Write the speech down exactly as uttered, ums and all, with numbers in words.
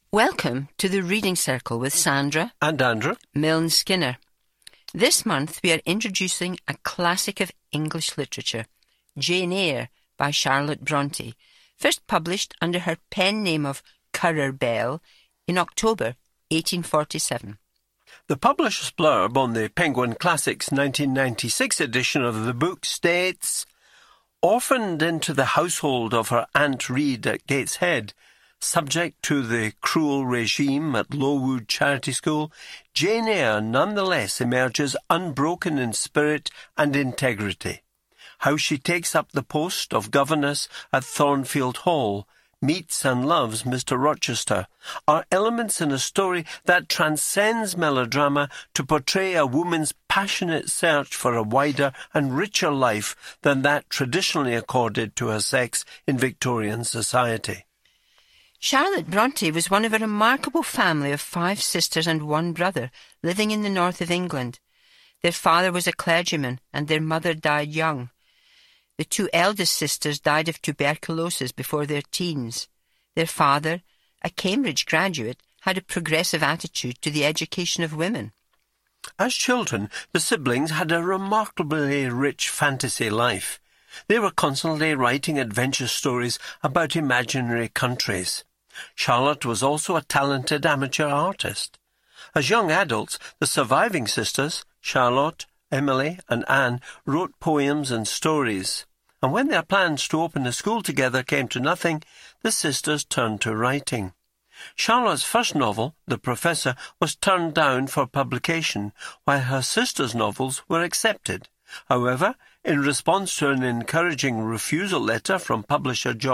Welcome to the Reading Circle with Sandra and Andrew Milne Skinner. This month we are introducing a classic of English literature, Jane Eyre by Charlotte Bronte, first published under her pen name of Currer Bell in October eighteen forty-seven. The publisher's blurb on the Penguin Classics nineteen ninety-six edition of the book states, "Orphaned into the household of her Aunt Reed at Gateshead, subject to the cruel regime at Lowood Charity School, Jane Eyre nonetheless emerges unbroken in spirit and integrity. How she takes up the post of governess at Thornfield Hall, meets and loves Mister Rochester, are elements in a story that transcends melodrama to portray a woman's passionate search for a wider and richer life than that traditionally accorded to her sex in Victorian society." Charlotte Bronte was one of a remarkable family of five sisters and one brother living in the north of England. Their father was a clergyman and their mother died young. The two eldest sisters died of tuberculosis before their teens. Their father, a Cambridge graduate, had a progressive attitude to the education of women. As children, the siblings had a remarkably rich fantasy life. They were constantly writing adventure stories about imaginary countries. Charlotte was also a talented amateur artist. As young adults, the surviving sisters, Charlotte, Emily and Anne, wrote poems and stories. And when their plans to open a school together came to nothing, the sisters turned to writing. Charlotte's first novel, The Professor, was turned down for publication, while her sister's novels were accepted. However, in response to an encouraging refusal letter from publisher John